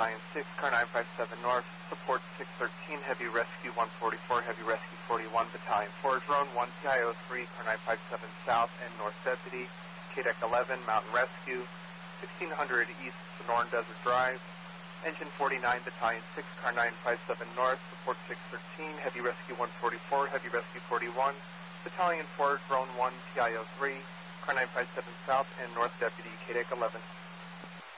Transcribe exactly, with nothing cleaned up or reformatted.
Battalion six, Car nine five seven North, support six thirteen, Heavy Rescue one forty-four, Heavy Rescue forty-one, Battalion four, Drone one, P I O three, Car nine five seven South and North Deputy, K D E C eleven, Mountain Rescue, sixteen hundred East Sonoran Desert Drive, Engine forty-nine, Battalion six, Car nine five seven North, support six thirteen, Heavy Rescue one forty-four, Heavy Rescue forty-one, Battalion four, Drone one, P I O three, Car nine five seven South and North Deputy, K D E C eleven.